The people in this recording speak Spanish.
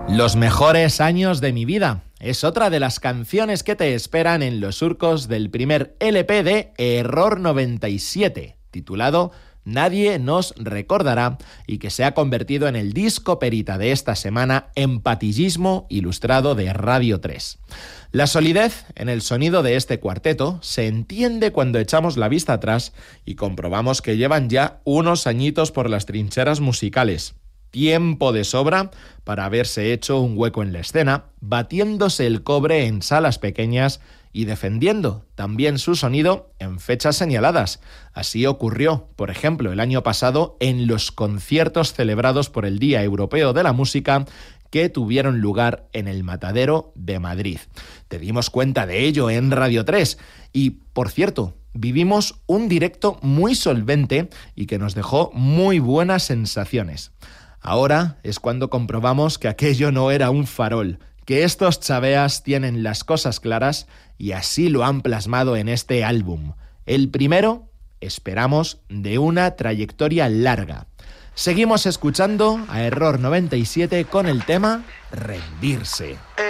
Los mejores años de mi vida es otra de las canciones que te esperan en los surcos del primer LP de Error 97, titulado Nadie nos recordará, y que se ha convertido en el disco perita de esta semana en Patillismo Ilustrado de Radio 3. La solidez en el sonido de este cuarteto se entiende cuando echamos la vista atrás y comprobamos que llevan ya unos añitos por las trincheras musicales. Tiempo de sobra para haberse hecho un hueco en la escena, batiéndose el cobre en salas pequeñas y defendiendo también su sonido en fechas señaladas. Así ocurrió, por ejemplo, el año pasado en los conciertos celebrados por el Día Europeo de la Música que tuvieron lugar en el Matadero de Madrid. Te dimos cuenta de ello en Radio 3 y, por cierto, vivimos un directo muy solvente y que nos dejó muy buenas sensaciones. Ahora es cuando comprobamos que aquello no era un farol, que estos chaveas tienen las cosas claras y así lo han plasmado en este álbum. El primero, esperamos, de una trayectoria larga. Seguimos escuchando a Error 97 con el tema Rendirse.